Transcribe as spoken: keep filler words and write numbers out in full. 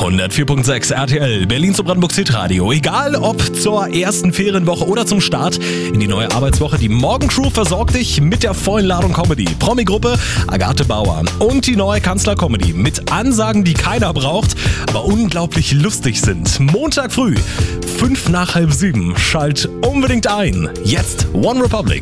hundertvier Komma sechs R T L, Berlin zu Brandenburgs Hitradio. Egal ob zur ersten Ferienwoche oder zum Start in die neue Arbeitswoche, die Morgencrew versorgt dich mit der vollen Ladung Comedy. Promi-Gruppe Agathe Bauer und die neue Kanzler-Comedy mit Ansagen, die keiner braucht, aber unglaublich lustig sind. Montag früh, fünf nach halb sieben. Schalt unbedingt ein. Jetzt One Republic.